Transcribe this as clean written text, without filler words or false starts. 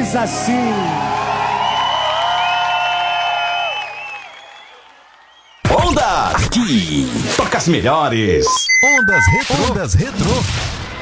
diz assim. Onda! Aqui toca as melhores. Ondas Retrô.